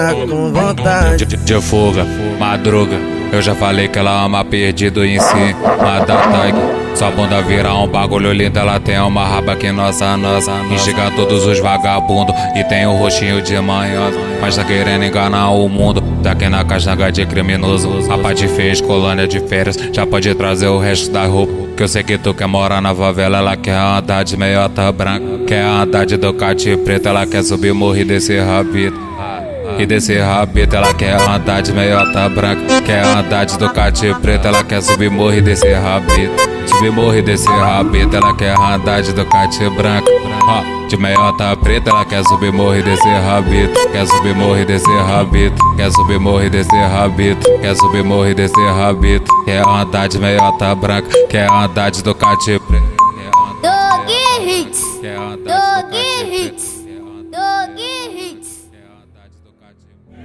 com vontade de fuga, madruga. Eu já falei que ela ama perdido em cima da tag. Sua bunda vira um bagulho lindo, ela tem uma raba que nossa. Instiga todos os vagabundos e tem o rostinho de manhã. Mas tá querendo enganar o mundo, tá aqui na caixanga de criminoso. Rapaz de fez colônia de férias, já pode trazer o resto da roupa. Que eu sei que tu quer morar na favela, ela quer andar de meiota branca. Quer andar de Ducati preta, ela quer subir morro e descer rabito. E descer rabito, ela quer andar de meiota branca. Quer andar de Ducati preta, ela quer subir morro e descer rabito. Subir morro e descer rabito, ela quer andar de Ducati branca. De meiota preta, ela quer subir morro e descer rabito. Quer subir morro e descer rabito. Quer subir morro e descer rabito. Quer subir morro e descer rabito. Quer andar de meiota branca. Quer andar de Ducati